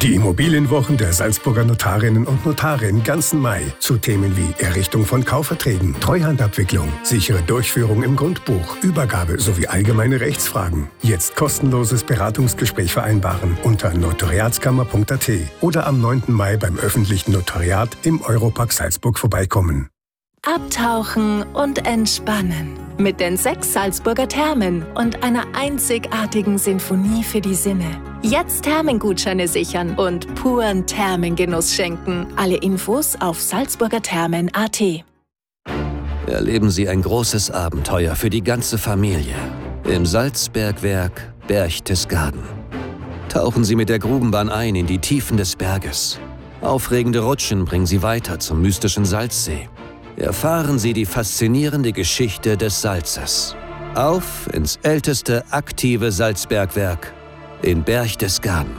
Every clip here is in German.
Die Immobilienwochen der Salzburger Notarinnen und Notare im ganzen Mai zu Themen wie Errichtung von Kaufverträgen, Treuhandabwicklung, sichere Durchführung im Grundbuch, Übergabe sowie allgemeine Rechtsfragen. Jetzt kostenloses Beratungsgespräch vereinbaren unter notariatskammer.at oder am 9. Mai beim öffentlichen Notariat im Europark Salzburg vorbeikommen. Abtauchen und entspannen. Mit den 6 Salzburger Thermen und einer einzigartigen Sinfonie für die Sinne. Jetzt Thermengutscheine sichern und puren Thermengenuss schenken. Alle Infos auf salzburgerthermen.at. Erleben Sie ein großes Abenteuer für die ganze Familie im Salzbergwerk Berchtesgaden. Tauchen Sie mit der Grubenbahn ein in die Tiefen des Berges. Aufregende Rutschen bringen Sie weiter zum mystischen Salzsee. Erfahren Sie die faszinierende Geschichte des Salzes. Auf ins älteste aktive Salzbergwerk in Berchtesgaden.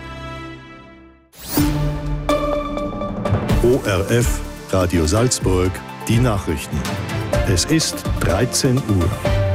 ORF Radio Salzburg, die Nachrichten. Es ist 13 Uhr.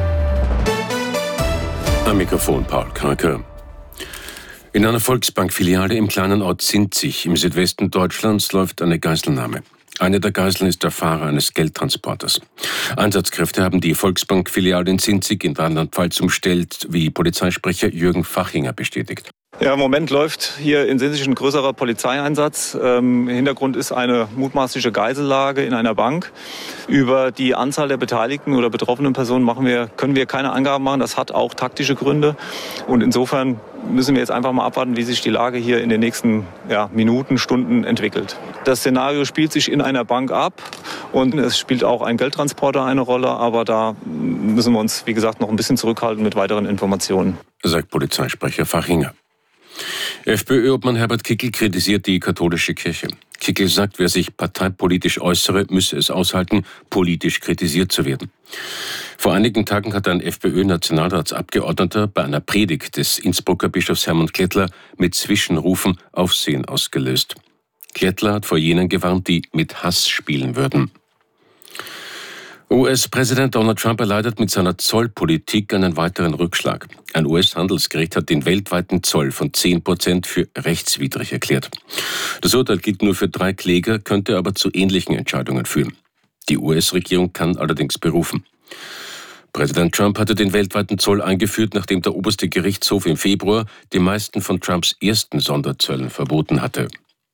Am Mikrofon Paul Kranke. In einer Volksbank-Filiale im kleinen Ort Sinzig im Südwesten Deutschlands läuft eine Geiselnahme. Eine der Geiseln ist der Fahrer eines Geldtransporters. Einsatzkräfte haben die Volksbank-Filiale in Sinzig in Rheinland-Pfalz umstellt, wie Polizeisprecher Jürgen Fachinger bestätigt. Ja, im Moment läuft hier in Sinzig ein größerer Polizeieinsatz. Hintergrund ist eine mutmaßliche Geisellage in einer Bank. Über die Anzahl der beteiligten oder betroffenen Personen können wir keine Angaben machen. Das hat auch taktische Gründe. Und insofern müssen wir jetzt einfach mal abwarten, wie sich die Lage hier in den nächsten Minuten, Stunden entwickelt. Das Szenario spielt sich in einer Bank ab und es spielt auch ein Geldtransporter eine Rolle. Aber da müssen wir uns, wie gesagt, noch ein bisschen zurückhalten mit weiteren Informationen. Sagt Polizeisprecher Fachinger. FPÖ-Obmann Herbert Kickl kritisiert die katholische Kirche. Kickl sagt, wer sich parteipolitisch äußere, müsse es aushalten, politisch kritisiert zu werden. Vor einigen Tagen hat ein FPÖ-Nationalratsabgeordneter bei einer Predigt des Innsbrucker Bischofs Hermann Klettler mit Zwischenrufen Aufsehen ausgelöst. Klettler hat vor jenen gewarnt, die mit Hass spielen würden. US-Präsident Donald Trump erleidet mit seiner Zollpolitik einen weiteren Rückschlag. Ein US-Handelsgericht hat den weltweiten Zoll von 10% für rechtswidrig erklärt. Das Urteil gilt nur für 3 Kläger, könnte aber zu ähnlichen Entscheidungen führen. Die US-Regierung kann allerdings berufen. Präsident Trump hatte den weltweiten Zoll eingeführt, nachdem der oberste Gerichtshof im Februar die meisten von Trumps ersten Sonderzöllen verboten hatte.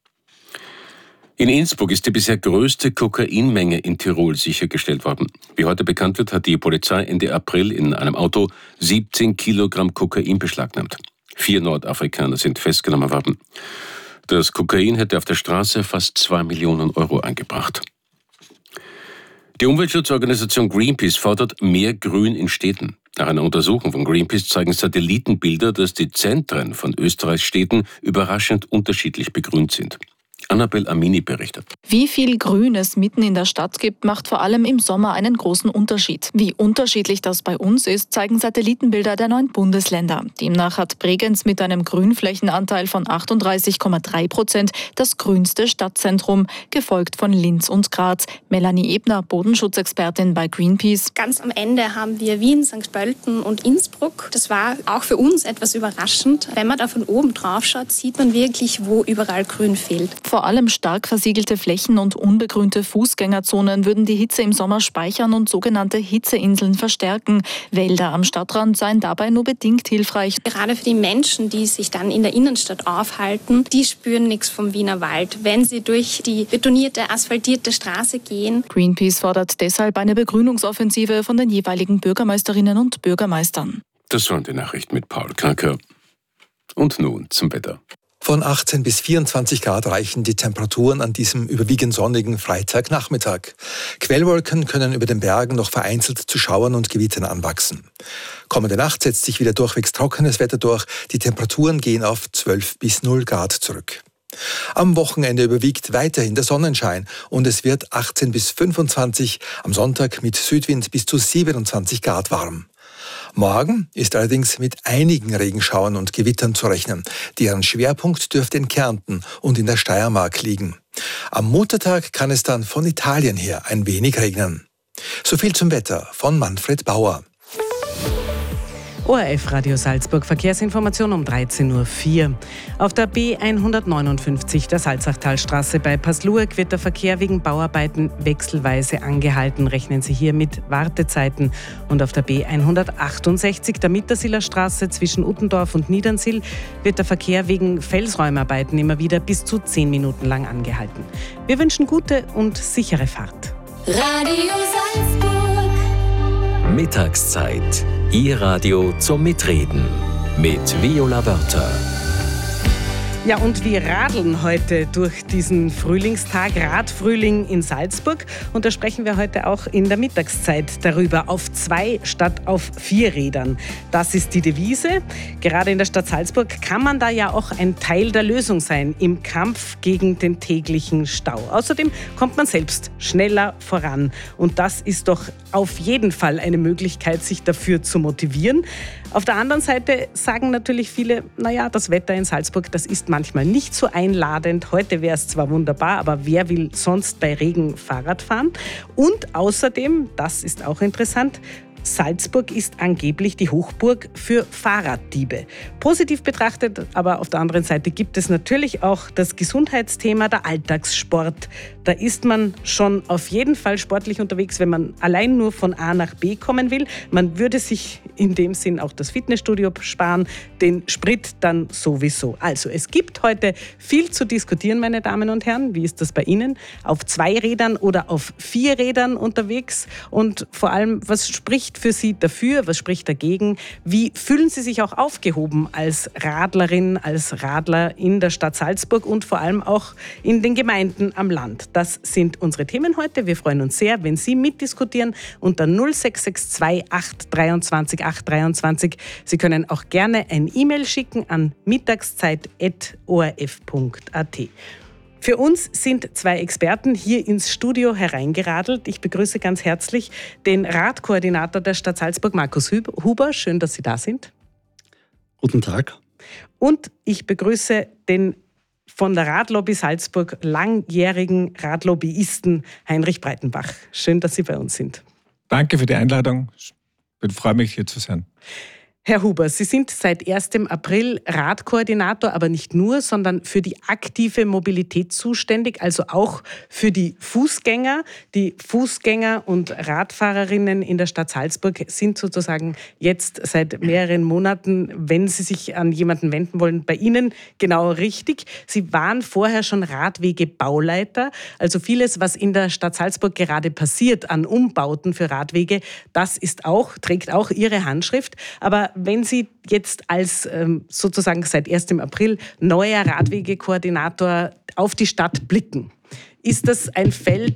In Innsbruck ist die bisher größte Kokainmenge in Tirol sichergestellt worden. Wie heute bekannt wird, hat die Polizei Ende April in einem Auto 17 Kilogramm Kokain beschlagnahmt. 4 Nordafrikaner sind festgenommen worden. Das Kokain hätte auf der Straße fast 2 Millionen Euro eingebracht. Die Umweltschutzorganisation Greenpeace fordert mehr Grün in Städten. Nach einer Untersuchung von Greenpeace zeigen Satellitenbilder, dass die Zentren von Österreichs Städten überraschend unterschiedlich begrünt sind. Annabel Amini berichtet. Wie viel Grün es mitten in der Stadt gibt, macht vor allem im Sommer einen großen Unterschied. Wie unterschiedlich das bei uns ist, zeigen Satellitenbilder der 9 Bundesländer. Demnach hat Bregenz mit einem Grünflächenanteil von 38,3% das grünste Stadtzentrum, gefolgt von Linz und Graz. Melanie Ebner, Bodenschutzexpertin bei Greenpeace. Ganz am Ende haben wir Wien, St. Pölten und Innsbruck. Das war auch für uns etwas überraschend. Wenn man da von oben drauf schaut, sieht man wirklich, wo überall Grün fehlt. Vor allem stark versiegelte Flächen und unbegrünte Fußgängerzonen würden die Hitze im Sommer speichern und sogenannte Hitzeinseln verstärken. Wälder am Stadtrand seien dabei nur bedingt hilfreich. Gerade für die Menschen, die sich dann in der Innenstadt aufhalten, die spüren nichts vom Wiener Wald, wenn sie durch die betonierte, asphaltierte Straße gehen. Greenpeace fordert deshalb eine Begrünungsoffensive von den jeweiligen Bürgermeisterinnen und Bürgermeistern. Das waren die Nachrichten mit Paul Kranke. Und nun zum Wetter. Von 18 bis 24 Grad reichen die Temperaturen an diesem überwiegend sonnigen Freitagnachmittag. Quellwolken können über den Bergen noch vereinzelt zu Schauern und Gewittern anwachsen. Kommende Nacht setzt sich wieder durchwegs trockenes Wetter durch. Die Temperaturen gehen auf 12 bis 0 Grad zurück. Am Wochenende überwiegt weiterhin der Sonnenschein und es wird 18 bis 25, am Sonntag mit Südwind bis zu 27 Grad warm. Morgen ist allerdings mit einigen Regenschauern und Gewittern zu rechnen. Deren Schwerpunkt dürfte in Kärnten und in der Steiermark liegen. Am Muttertag kann es dann von Italien her ein wenig regnen. So viel zum Wetter von Manfred Bauer. ORF Radio Salzburg, Verkehrsinformation um 13.04 Uhr. Auf der B159 der Salzachtalstraße bei Pasluek wird der Verkehr wegen Bauarbeiten wechselweise angehalten. Rechnen Sie hier mit Wartezeiten. Und auf der B168 der Mittersiler Straße zwischen Uttendorf und Niedernsill wird der Verkehr wegen Felsräumarbeiten immer wieder bis zu 10 Minuten lang angehalten. Wir wünschen gute und sichere Fahrt. Radio Salzburg. Mittagszeit. Ihr Radio zum Mitreden mit Viola Wörter. Ja, und wir radeln heute durch diesen Frühlingstag, Radfrühling in Salzburg. Und da sprechen wir heute auch in der Mittagszeit darüber, auf 2 statt auf 4 Rädern. Das ist die Devise. Gerade in der Stadt Salzburg kann man da ja auch ein Teil der Lösung sein im Kampf gegen den täglichen Stau. Außerdem kommt man selbst schneller voran. Und das ist doch auf jeden Fall eine Möglichkeit, sich dafür zu motivieren. Auf der anderen Seite sagen natürlich viele, naja, das Wetter in Salzburg, das ist manchmal nicht so einladend. Heute wäre es zwar wunderbar, aber wer will sonst bei Regen Fahrrad fahren? Und außerdem, das ist auch interessant, Salzburg ist angeblich die Hochburg für Fahrraddiebe. Positiv betrachtet, aber auf der anderen Seite gibt es natürlich auch das Gesundheitsthema, der Alltagssport. Da ist man schon auf jeden Fall sportlich unterwegs, wenn man allein nur von A nach B kommen will. Man würde sich in dem Sinn auch das Fitnessstudio sparen, den Sprit dann sowieso. Also es gibt heute viel zu diskutieren, meine Damen und Herren. Wie ist das bei Ihnen? Auf 2 Rädern oder auf 4 Rädern unterwegs? Und vor allem, was spricht für Sie dafür, was spricht dagegen? Wie fühlen Sie sich auch aufgehoben als Radlerin, als Radler in der Stadt Salzburg und vor allem auch in den Gemeinden am Land? Das sind unsere Themen heute. Wir freuen uns sehr, wenn Sie mitdiskutieren unter 0662 823 823. Sie können auch gerne ein E-Mail schicken an mittagszeit@orf.at. Für uns sind 2 Experten hier ins Studio hereingeradelt. Ich begrüße ganz herzlich den Radkoordinator der Stadt Salzburg, Markus Huber. Schön, dass Sie da sind. Guten Tag. Und ich begrüße den von der Radlobby Salzburg langjährigen Radlobbyisten Heinrich Breitenbach. Schön, dass Sie bei uns sind. Danke für die Einladung. Ich freue mich, hier zu sein. Herr Huber, Sie sind seit 1. April Radkoordinator, aber nicht nur, sondern für die aktive Mobilität zuständig, also auch für die Fußgänger. Die Fußgänger und Radfahrerinnen in der Stadt Salzburg sind sozusagen jetzt seit mehreren Monaten, wenn sie sich an jemanden wenden wollen, bei Ihnen genau richtig. Sie waren vorher schon Radwegebauleiter, also vieles, was in der Stadt Salzburg gerade passiert an Umbauten für Radwege, das trägt auch Ihre Handschrift. Aber wenn Sie jetzt als sozusagen seit 1. April neuer Radwegekoordinator auf die Stadt blicken, ist das ein Feld,